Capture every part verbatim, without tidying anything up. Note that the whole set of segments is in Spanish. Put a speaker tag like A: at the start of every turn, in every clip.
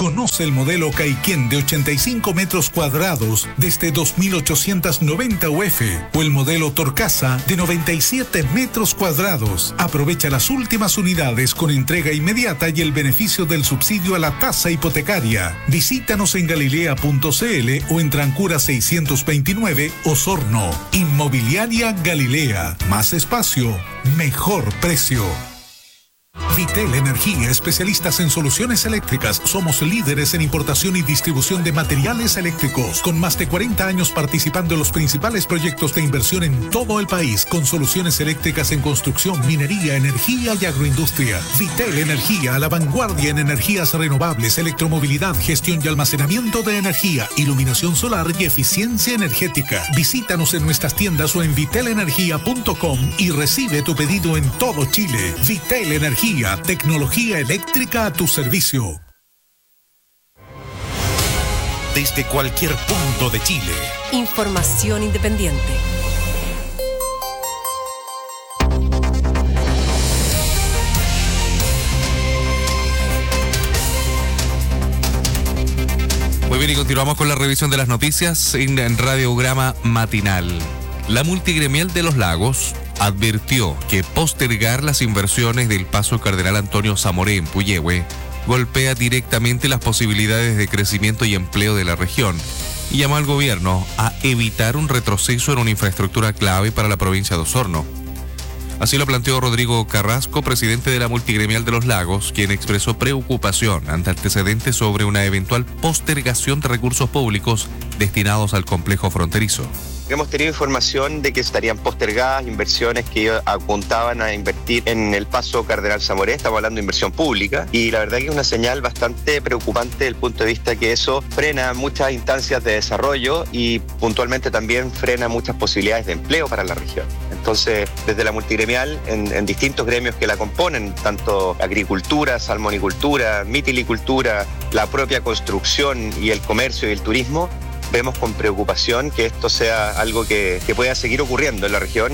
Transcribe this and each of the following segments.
A: Conoce el modelo Caiquén de ochenta y cinco metros cuadrados desde dos mil ochocientos noventa U F o el modelo Torcasa de noventa y siete metros cuadrados. Aprovecha las últimas unidades con entrega inmediata y el beneficio del subsidio a la tasa hipotecaria. Visítanos en galilea punto c l o en Trancura seiscientos veintinueve, Osorno. Inmobiliaria Galilea. Más espacio, mejor precio. Vitel Energía, especialistas en soluciones eléctricas. Somos líderes en importación y distribución de materiales eléctricos, con más de cuarenta años participando en los principales proyectos de inversión en todo el país, con soluciones eléctricas en construcción, minería, energía y agroindustria. Vitel Energía, a la vanguardia en energías renovables, electromovilidad, gestión y almacenamiento de energía, iluminación solar y eficiencia energética. Visítanos en nuestras tiendas o en vitel energía punto com y recibe tu pedido en todo Chile. Vitel Energía, tecnología eléctrica a tu servicio.
B: Desde cualquier punto de Chile.
C: Información independiente.
D: Muy bien, y continuamos con la revisión de las noticias en Radiograma Matinal. La multigremial de Los Lagos advirtió que postergar las inversiones del Paso Cardenal Antonio Zamoré en Puyehue golpea directamente las posibilidades de crecimiento y empleo de la región y llamó al gobierno a evitar un retroceso en una infraestructura clave para la provincia de Osorno. Así lo planteó Rodrigo Carrasco, presidente de la multigremial de Los Lagos, quien expresó preocupación ante antecedentes sobre una eventual postergación de recursos públicos destinados al complejo fronterizo.
E: Hemos tenido información de que estarían postergadas inversiones que apuntaban a invertir en el Paso Cardenal Zamoré. Estamos hablando de inversión pública y la verdad que es una señal bastante preocupante desde el punto de vista que eso frena muchas instancias de desarrollo y puntualmente también frena muchas posibilidades de empleo para la región. Entonces, desde la multigremial, en, en distintos gremios que la componen, tanto agricultura, salmonicultura, mitilicultura, la propia construcción y el comercio y el turismo, vemos con preocupación que esto sea algo que, que pueda seguir ocurriendo en la región.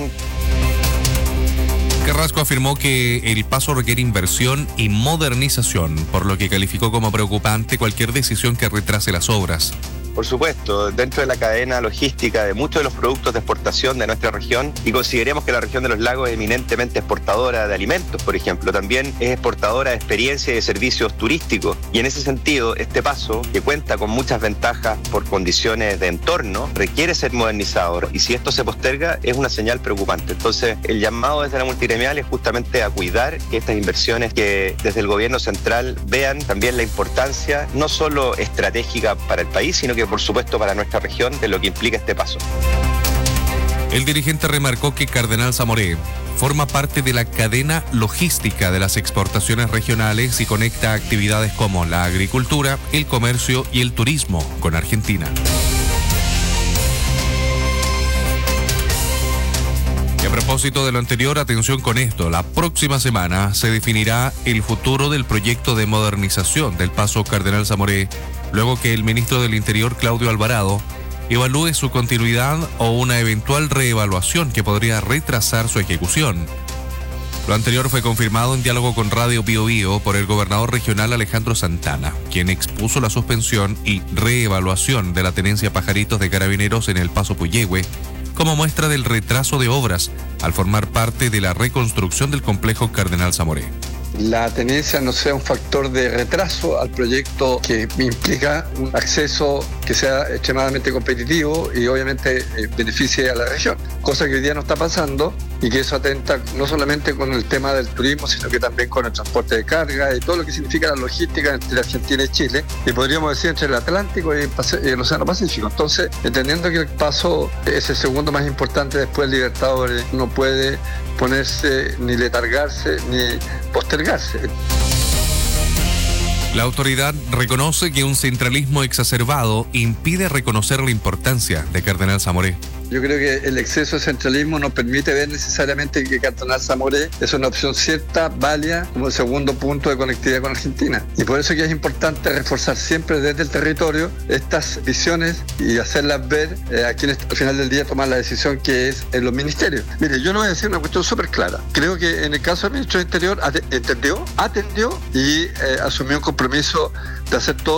D: Carrasco afirmó que el paso requiere inversión y modernización, por lo que calificó como preocupante cualquier decisión que retrase las obras.
E: Por supuesto, dentro de la cadena logística de muchos de los productos de exportación de nuestra región, y consideremos que la región de Los Lagos es eminentemente exportadora de alimentos, por ejemplo, también es exportadora de experiencia y de servicios turísticos. Y en ese sentido, este paso, que cuenta con muchas ventajas por condiciones de entorno, requiere ser modernizado. Y si esto se posterga, es una señal preocupante. Entonces, el llamado desde la multigremial es justamente a cuidar que estas inversiones que desde el gobierno central vean también la importancia, no solo estratégica para el país, sino que por supuesto para nuestra región, de lo que implica este paso.
D: El dirigente remarcó que Cardenal Zamoré forma parte de la cadena logística de las exportaciones regionales y conecta actividades como la agricultura, el comercio y el turismo con Argentina. Y a propósito de lo anterior, atención con esto, la próxima semana se definirá el futuro del proyecto de modernización del Paso Cardenal Zamoré, luego que el ministro del Interior, Claudio Alvarado, evalúe su continuidad o una eventual reevaluación que podría retrasar su ejecución. Lo anterior fue confirmado en diálogo con Radio Bio Bio por el gobernador regional Alejandro Santana, quien expuso la suspensión y reevaluación de la tenencia Pajaritos de Carabineros en el Paso Puyehue como muestra del retraso de obras al formar parte de la reconstrucción del complejo Cardenal Zamoré.
F: La tenencia no sea un factor de retraso al proyecto que implica un acceso que sea extremadamente competitivo y obviamente eh, beneficie a la región, cosa que hoy día no está pasando y que eso atenta no solamente con el tema del turismo, sino que también con el transporte de carga y todo lo que significa la logística entre Argentina y Chile, y podríamos decir entre el Atlántico y el Océano Pacífico. Entonces, entendiendo que el paso es el segundo más importante después del Libertadores, no puede ponerse ni letargarse ni postergarse.
D: La autoridad reconoce que un centralismo exacerbado impide reconocer la importancia de Cardenal Zamoré.
F: Yo creo que el exceso de centralismo nos permite ver necesariamente que Cardenal Zamoré es una opción cierta, válida, como el segundo punto de conectividad con Argentina. Y por eso que es importante reforzar siempre desde el territorio estas visiones y hacerlas ver eh, a quienes al final del día toman la decisión, que es en los ministerios. Mire, yo le voy a decir una cuestión súper clara. Creo que en el caso del ministro del Interior entendió, atendió y eh, asumió un compromiso de hacer todo